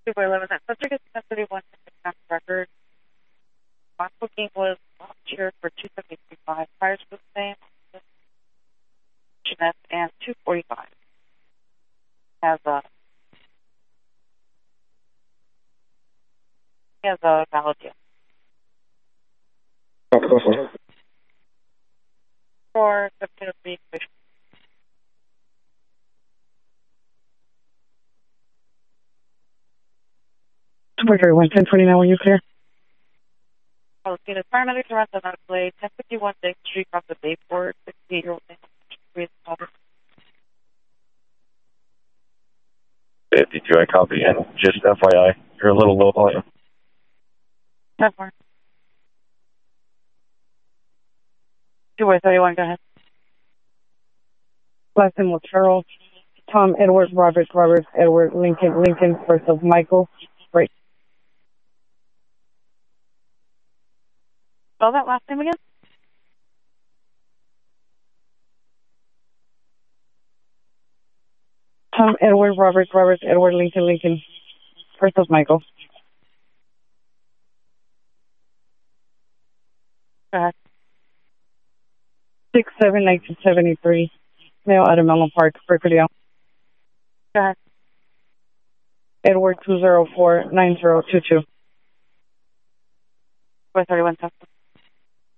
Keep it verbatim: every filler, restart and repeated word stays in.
two by eleven. That subject is ten thirty-one record. Last booking was last year for two seventy-three five. Prior to the same, Jeanette and two forty-five. Has a has a valid deal. For fifteen of the equation. Twitter one ten twenty-nine. Were you clear? I was seeing the paramedics around the play ten fifty-one Dix Street off the Bayport. sixty-eight year old man. fifty-two, I copy. And just F Y I, you're a little low volume. ten four. two by thirty-one, go ahead. Last name was Charles. Tom, Edward, Robert, Robert, Edward, Lincoln, Lincoln, first of Michael. Right. Spell that last name again? Tom, Edward, Robert, Robert, Edward, Lincoln, Lincoln, first of Michael. Go ahead. six seven nineteen seventy-three. Male out of Melon Park, Berkeley. Go ahead. Edward two zero four nine zero two two. four thirty-one,